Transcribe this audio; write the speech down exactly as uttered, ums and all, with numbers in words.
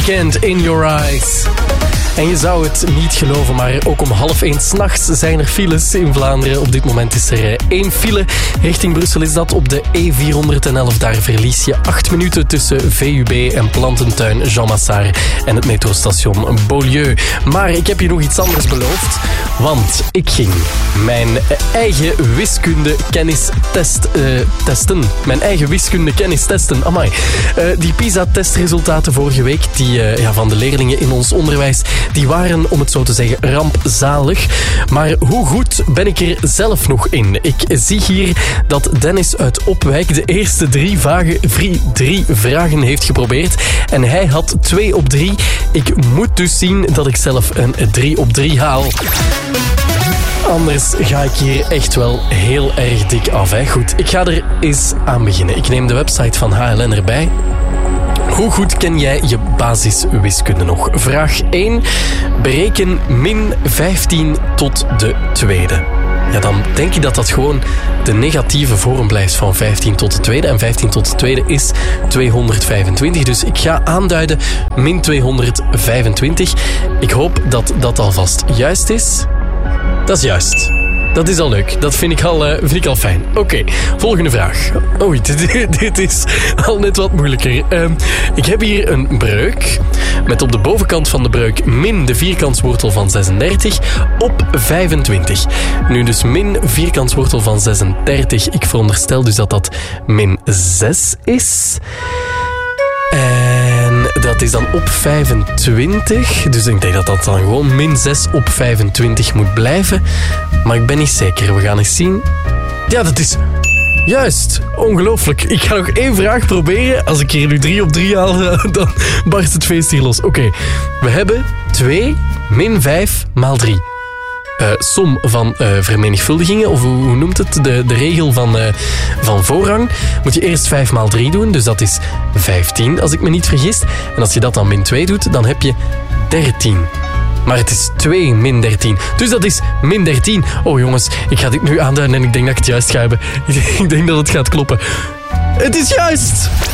Weekend in Your Eyes. En je zou het niet geloven, maar ook om half één 's nachts zijn er files in Vlaanderen. Op dit moment is er één file. Richting Brussel is dat op de E vierhonderdelf. Daar verlies je acht minuten tussen V U B en Plantentuin Jean Massard en het metrostation Beaulieu. Maar ik heb je nog iets anders beloofd, want ik ging mijn eigen wiskundekennis-test uh, testen. Mijn eigen wiskundekennis testen. Amai. Uh, die PISA-testresultaten vorige week die, uh, ja, van de leerlingen in ons onderwijs, die waren, om het zo te zeggen, rampzalig. Maar hoe goed ben ik er zelf nog in? Ik zie hier dat Dennis uit Opwijk de eerste drie, vage, drie vragen heeft geprobeerd. En hij had twee op drie. Ik moet dus zien dat ik zelf een drie op drie haal. Anders ga ik hier echt wel heel erg dik af. Hè? Goed, ik ga er eens aan beginnen. Ik neem de website van H L N erbij. Hoe goed ken jij je basiswiskunde nog? Vraag één. Bereken min vijftien tot de tweede. Ja, dan denk ik dat dat gewoon de negatieve vorm blijft van vijftien tot de tweede. En vijftien tot de tweede is tweehonderdvijfentwintig. Dus ik ga aanduiden min tweehonderdvijfentwintig. Ik hoop dat dat alvast juist is. Dat is juist. Dat is al leuk. Dat vind ik al, uh, vind ik al fijn. Oké, okay, volgende vraag. Oei, dit, dit is al net wat moeilijker. Uh, ik heb hier een breuk met op de bovenkant van de breuk min de vierkantswortel van zesendertig op vijfentwintig. Nu dus min vierkantswortel van zesendertig. Ik veronderstel dus dat dat min zes is. En dat is dan op vijfentwintig. Dus ik denk dat dat dan gewoon min zes op vijfentwintig moet blijven. Maar ik ben niet zeker. We gaan eens zien. Ja, dat is juist. Ongelooflijk. Ik ga nog één vraag proberen. Als ik hier nu drie op drie haal, dan barst het feest hier los. Oké, okay. We hebben twee min vijf maal drie. Uh, som van uh, vermenigvuldigingen, of hoe, hoe noemt het? De, de regel van, uh, van voorrang. Moet je eerst vijf maal drie doen, dus dat is vijftien, als ik me niet vergis. En als je dat dan min twee doet, dan heb je dertien. Maar het is twee min dertien. Dus dat is min dertien. Oh jongens, ik ga dit nu aanduiden en ik denk dat ik het juist ga hebben. Ik denk dat het gaat kloppen. Het is juist!